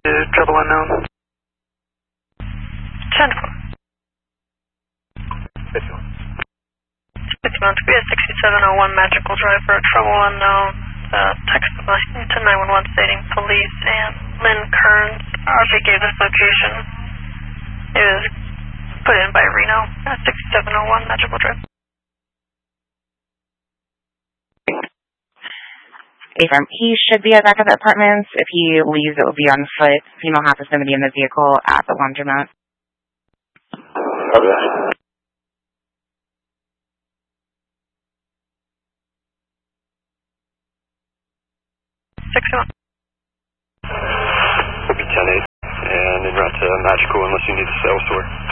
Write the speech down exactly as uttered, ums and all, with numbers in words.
Trouble unknown. ten four. fifty-one. fifty-one to be at sixty-seven oh one Magical Drive for a trouble unknown. Uh, text to nine one one stating police and Lynn Kearns. R J gave this location. It was put in by Reno at sixty-seven oh one Magical Drive. Affirm. He should be at back of the apartments. If he leaves, it will be on foot. Female half is going to be in the vehicle at the laundromat. Okay. six one. Will be ten eight and en route to Magical unless you need to stay elsewhere.